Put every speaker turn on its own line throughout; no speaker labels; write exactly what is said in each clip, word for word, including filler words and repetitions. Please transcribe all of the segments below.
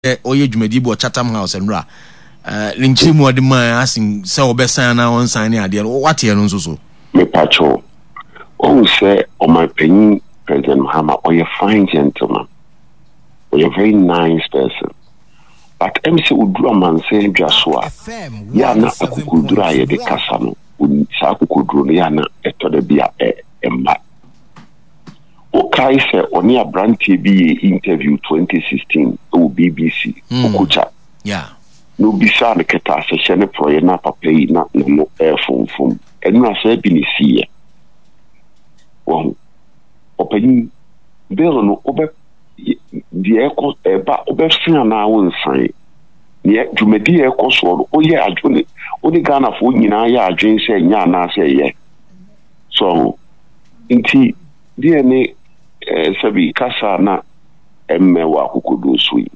oye dwumadi bo Chatham House enra eh linchiri mu ode man asin se obesan na on sign ade what ye no nso so
me pacho on say o my penny President Mahama or a fine gentleman or a very nice person but M C Udra man say Jaswa ya na akukudura ye de kasa no sa akukuduro no ya na eto de bia e emba o kai se oni abrantie bi interview twenty sixteen o B B C okucha
yeah
no bisa ne keta se hye ne proye na papa yi na no e fom fom enu asa bi ne sie wo opani bill no obe die eko eba obe fina na won san ne dwumadi eko so no oye adwone oni Ghana fo nyina ya adwen se nya na se ye so inti die ne sabi kasa na emme wa kokodo so yi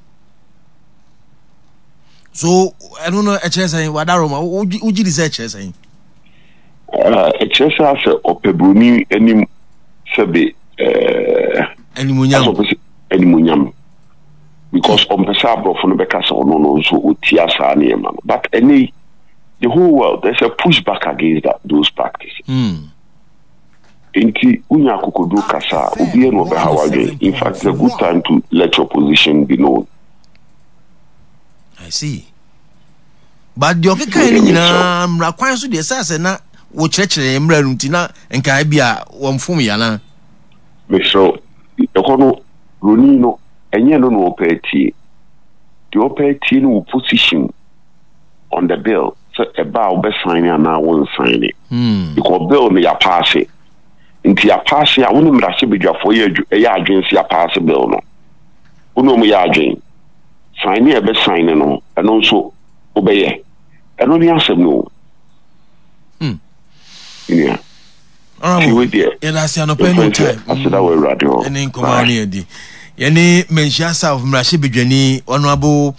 so I don't know a chesa wadaroma uji di se chesa yi
eh a chesa se opebruni enim sabi eh
animunyam
animunyam because on pesa brofo no bekasa ono no so otia sa na ema but any the whole world there's a pushback against that, those practices
mm
inti unya kokodo kasa obi no be hawage in fact it's a good time to let your position be known.
I see but the okay ni nyina mra kwan so de sase na wo kirekire mra runti na nka bia wo mfom ya na
me so ekono roni no enye no no opeti the opeti no position on the bill so about be sign and now won't sign it
hmm
because bill me ya pass it inti ya pass ya wonu mra se bedwafo ye ya adwensi ya pass bill no wonu mu ya adwen sign e be sign no eno so obeye eno ni asem no
hmm
yeah
alright yeah that's no pen time
asida we radio
eni nkomani edi yani menshia south mrashe bedwani honorable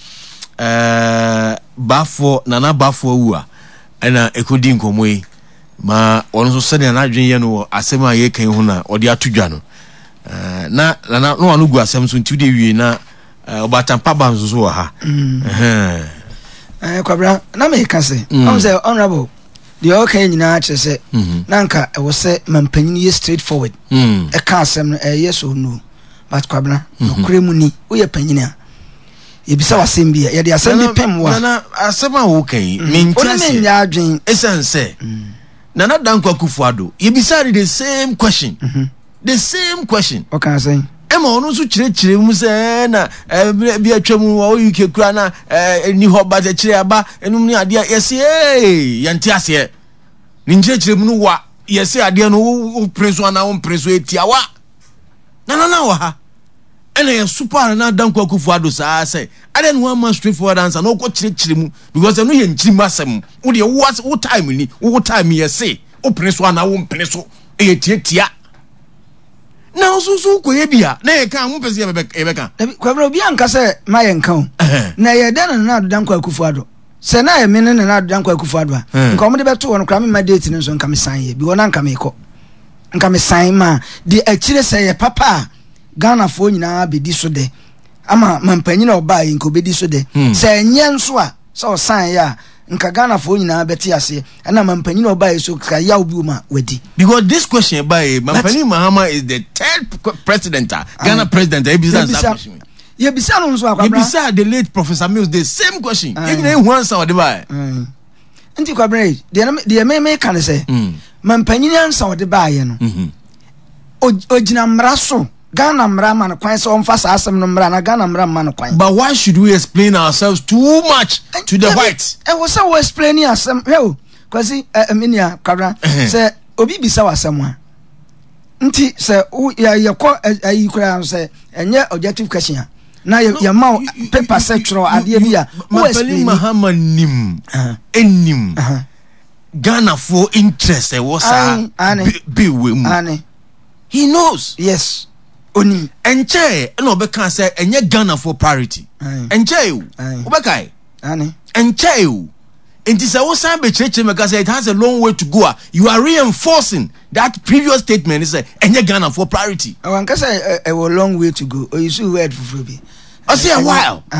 eh bafo nana bafo awua ena ekodi nkomoi ma ono so sene na adwen ye no asem a ye kan hu na odi atudwa no eh na na no anu gu asem so nti de wie na obatampa banzo so ha eh
eh kwabra na me ka se am say honorable the okay nyina che se nanka e wo se mampanyin ye straightforward e ka asem e yes or no but kwabra no kremu ni wo ye panyin a ye bisa wasem bia ye de asem bi pem wa
na asem a wo kan me
ntase me nya adwen
esense Nana Dankwa Akufo-Addo ye bisa the same question the same question
o kan say
ema onu so kire kire mu se na bi atwam wo U K kura na ni ho ba je kire aba enum ni ade yesi eh yanti ase ni kire kire mu no wa yesi ade no wo preso ana wo preso etiawa na na na wa ha ene ye super na Dankwa Akufo-Addo sa say ade no one straightforward answer no ko kire kire mu because no ye nkiri masem wo de wo time ni wo time yesi wo preso ana wo preso etietia na osusu ko yebia na ye kan mo pese ye beka
kwabra obi anka se ma ye nka o na ye dan na Dankwa Akufo-Addo se na ye mene na Dankwa Akufo-Addo nka o mo de beto won kra me ma date ni so nka me san ye bi wona nka me ko nka me san ma de akire se ye papa Ghana fo nyina bedi so de ama mampanyi na oba ye nka obedi so de se nye nso a se o san ya nka Ghana fo nyina beti ase na mampanyi na oba ye so ka ya obi ma wadi
because this question by Mampanyi Mahama is the third president Ghana president e bisa question
ye bisa no nso akwabra
ye bisa the late Professor Mills the same question ye na hu answer o de ba
nti kwabra de de me me kan se mampanyi answer o de ba ye no ogina mraso Ghana mra man kwan so on fasa asem no mra na Ghana mra man kwan
but why should we explain ourselves too much to the whites
e wo say we explain asem yo kwasi eminia kwabra say obi bisa wasem a nti say ya yekọ ayi kura say enye objective question na ya ma paper sector ade bia wo explain
Mahama nim enim Ghana for interest e wo sa be we mu he knows
yes oni
enche na obeka say enye Ghana for priority enche o obeka
ani
enche o enti say wo san be church make say it has a long way to go you are reinforcing that previous statement is say enye Ghana for priority
I wan say a long way to go or you see word for free
I say a while.